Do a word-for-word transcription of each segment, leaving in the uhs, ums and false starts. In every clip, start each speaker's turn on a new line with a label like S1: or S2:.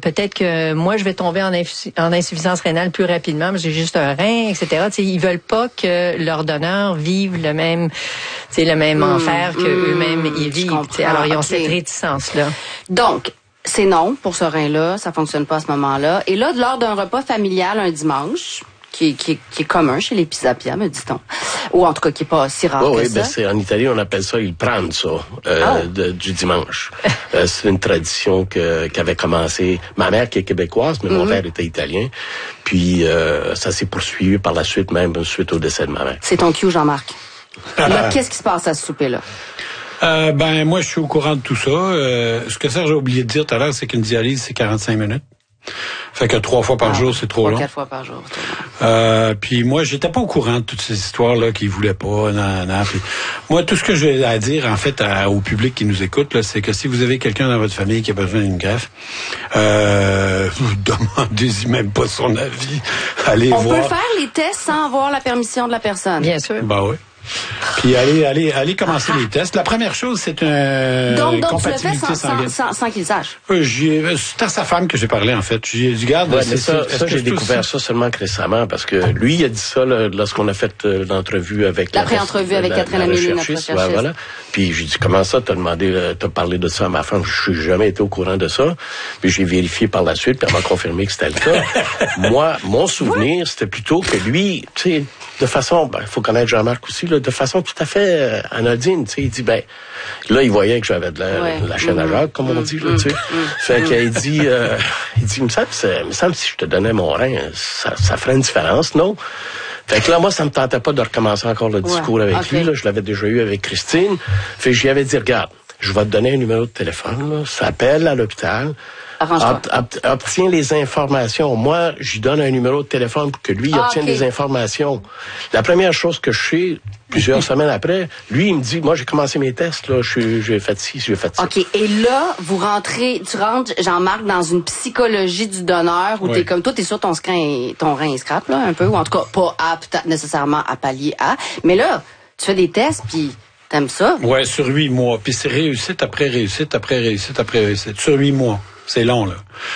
S1: peut-être que moi, je vais tomber en, infu- en insuffisance rénale plus rapidement, parce que j'ai juste un rein, et cetera. Tu sais, ils veulent pas que leurs donneurs vivent le même, tu sais, le même mmh, enfer que mmh, eux-mêmes ils vivent. Tu sais, alors, ils ont okay. cette réticence-là.
S2: Donc, c'est non pour ce rein-là, ça fonctionne pas à ce moment-là. Et là, lors d'un repas familial un dimanche, qui, qui, qui est commun chez les pisapia, me dit-on, ou en tout cas qui est pas si rare
S3: oh,
S2: que
S3: oui,
S2: ça.
S3: Ben c'est, en Italie, on appelle ça il pranzo euh, oh. de, du dimanche. euh, c'est une tradition que, qui avait commencé. Ma mère qui est québécoise, mais mm-hmm. mon père était italien. Puis euh, ça s'est poursuivi par la suite, même suite au décès de ma mère.
S2: C'est ton cue, Jean-Marc. Là, qu'est-ce qui se passe à ce souper-là?
S4: Euh, ben moi, je suis au courant de tout ça. Euh, ce que Serge a oublié de dire tout à l'heure, c'est qu'une dialyse, c'est quarante-cinq minutes. Fait que trois fois par ah, jour, c'est trop
S2: trois,
S4: long.
S2: Quatre fois par jour, c'est trop long.
S4: Euh, puis moi, j'étais pas au courant de toutes ces histoires-là qu'ils voulaient pas. Nan, nan, puis moi, tout ce que j'ai à dire, en fait, à, au public qui nous écoute, là, c'est que si vous avez quelqu'un dans votre famille qui a besoin d'une greffe, euh, vous demandez-y même pas son avis. Allez
S2: On
S4: voir.
S2: On peut faire les tests sans avoir la permission de la personne.
S1: Bien sûr.
S4: Ben oui. Puis allez, allez, allez commencer ah. les tests. La première chose, c'est une
S2: donc, donc
S4: compatibilité
S2: tu le fais sans, sans, sans, sans qu'il sache.
S4: Euh, j'ai, c'est à sa femme que j'ai parlé en fait. J'ai dit garde.
S3: Ouais,
S4: c'est,
S3: ça,
S4: c'est,
S3: ça j'ai découvert ça? ça seulement récemment parce que lui il a dit ça là, lorsqu'on a fait euh, l'entrevue avec
S2: la pré-entrevue avec la, Catherine Amélie, notre recherchiste.
S3: Ouais, voilà. Puis j'ai dit comment ça t'as demandé, euh, t'as parlé de ça à ma femme. Je suis jamais été au courant de ça. Puis j'ai vérifié par la suite, puis elle m'a confirmé que c'était le cas. Moi, mon souvenir, ouais. c'était plutôt que lui, tu sais, de façon, ben, faut connaître Jean-Marc aussi, là, de façon tout à fait euh, anodine, tu sais, il dit, ben, là, il voyait que j'avais de la, ouais. de la chaîne mmh. à Jacques, comme mmh. on dit, là, tu sais. Mmh. Fait qu'il dit, euh, il dit, il me semble, il me semble si je te donnais mon rein, ça, ça ferait une différence, non? Fait que là, moi, ça me tentait pas de recommencer encore le discours ouais. avec okay. lui, là, je l'avais déjà eu avec Christine. Fait que j'y avais dit, regarde, je vais te donner un numéro de téléphone, là, ça appelle à l'hôpital. Obt, obt, obtient les informations. Moi, j'y donne un numéro de téléphone pour que lui il ah, obtienne okay. les informations. La première chose que je sais, plusieurs semaines après, lui, il me dit, moi, j'ai commencé mes tests, là, je, j'ai fait ci, j'ai fait ça.
S2: OK. Et là, vous rentrez, tu rentres, Jean-Marc, dans une psychologie du donneur où oui. t'es comme, toi, t'es sûr ton rein, ton rein est scrap, là, un peu, ou en tout cas, pas apte nécessairement à pallier à. Mais là, tu fais des tests, puis t'aimes ça?
S4: Ouais, sur huit mois. Puis c'est réussite après réussite après réussite après réussite. Sur huit mois. C'est long, là.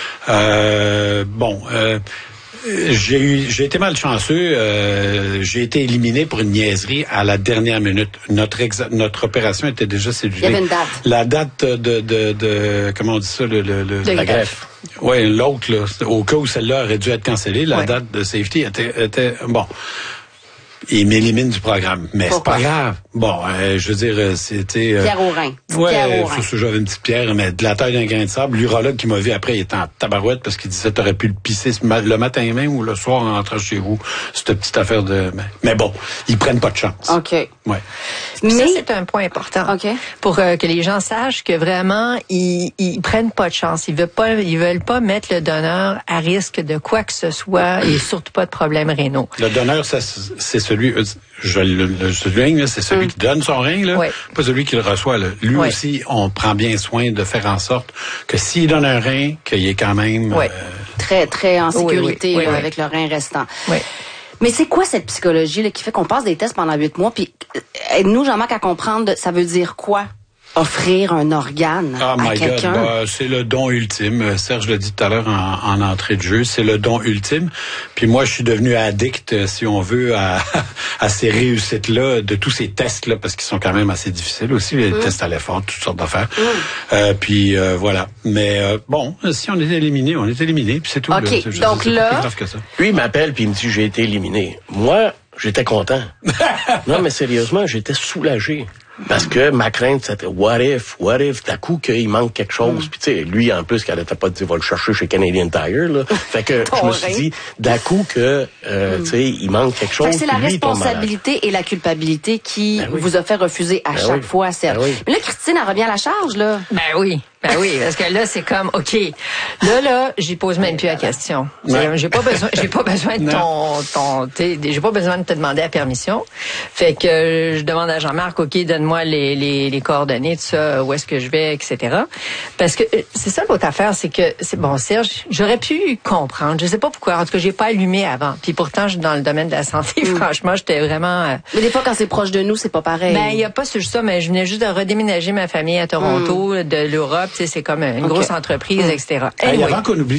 S4: Euh, bon, euh, j'ai eu, j'ai été malchanceux. Euh, j'ai été éliminé pour une niaiserie à la dernière minute. Notre exa- notre opération était déjà cédulée.
S2: Il y avait une date.
S4: La date de, de, de comment on dit ça, le, le, le
S3: la greffe.
S4: Oui, l'autre, là, au cas où celle-là aurait dû être cancellée, la ouais. date de safety était, était bon. Il m'élimine du programme. Mais Pourquoi? C'est pas grave. Bon, euh, je veux dire, c'était... Euh,
S2: pierre au rein.
S4: Ouais,
S2: pierre au rein.
S4: Faut que j'avais une petite pierre, mais de la taille d'un grain de sable. L'urologue qui m'a vu après, il était en tabarouette parce qu'il disait, t'aurais pu le pisser le matin même ou le soir en rentrant chez vous. Cette petite affaire de... Mais bon, ils prennent pas de chance.
S2: OK.
S4: Ouais.
S1: Mais ça, c'est un point important.
S2: OK.
S1: Pour euh, que les gens sachent que vraiment, ils, ils prennent pas de chance. Ils veulent pas, ils veulent pas mettre le donneur à risque de quoi que ce soit et surtout pas de problèmes rénaux.
S4: Le donneur, ça, c'est celui... Je le, le souligne, c'est celui mm. qui donne son rein, là,
S1: ouais.
S4: pas celui qui le reçoit. Là. Lui ouais. aussi, on prend bien soin de faire en sorte que s'il donne un rein, qu'il y ait quand même...
S2: Ouais.
S4: Euh...
S2: Très, très en sécurité
S1: oui, oui, oui,
S2: là,
S1: oui.
S2: avec le rein restant.
S1: Oui.
S2: Mais c'est quoi cette psychologie là, qui fait qu'on passe des tests pendant huit mois? Puis aide-nous, Jean-Marc, à comprendre, ça veut dire quoi? Offrir un organe
S4: oh
S2: à quelqu'un.
S4: Bah, c'est le don ultime. Serge l'a dit tout à l'heure en, en entrée de jeu. C'est le don ultime. Puis moi, je suis devenu addict, si on veut, à, à ces réussites-là, de tous ces tests-là, parce qu'ils sont quand même assez difficiles aussi. Les mmh. tests à l'effort, toutes sortes d'affaires. Mmh. Euh, puis euh, voilà. Mais euh, bon, si on est éliminé, on est éliminé. Puis c'est tout.
S2: OK.
S4: Là. C'est,
S2: Donc
S4: c'est
S2: là...
S4: pas plus grave que ça.
S3: Lui, il m'appelle puis il me dit, j'ai été éliminé. Moi, j'étais content. Non, mais sérieusement, j'étais soulagé. Parce que ma crainte, c'était what if, what if, d'un coup, qu'il manque quelque chose. Mm. Puis tu sais, lui, en plus, qu'il n'arrêtait pas de dire, va le chercher chez Canadian Tire, là. Fait que je me suis dit, d'un coup, que, euh, mm. tu sais, il manque quelque chose.
S2: Fait que c'est la
S3: lui,
S2: responsabilité et la culpabilité qui ben oui. vous a fait refuser à ben chaque
S3: oui.
S2: fois, Serge.
S3: Ben oui.
S2: Mais là, Christine, elle revient à la charge, là.
S1: Ben oui. Ben oui, parce que là, c'est comme, OK, là, là, j'y pose même plus la question. Ouais. J'ai pas besoin, j'ai pas besoin de ton, ton, t'sais, j'ai pas besoin de te demander la permission. Fait que je demande à Jean-Marc, OK, donne-moi les, les, les coordonnées, tout ça, où est-ce que je vais, et cetera. Parce que c'est ça l'autre affaire, c'est que, c'est bon, Serge, j'aurais pu comprendre. Je sais pas pourquoi. En tout cas, j'ai pas allumé avant. Puis pourtant, je suis dans le domaine de la santé. Mm. Franchement, j'étais vraiment... Euh...
S2: Mais des fois, quand c'est proche de nous, c'est pas pareil.
S1: Ben, il y a pas juste ça, mais je venais juste de redéménager ma famille à Toronto, mm. de l'Europe. C'est comme une okay. grosse entreprise, et cetera.
S4: Anyway. Hey, avant qu'on oublie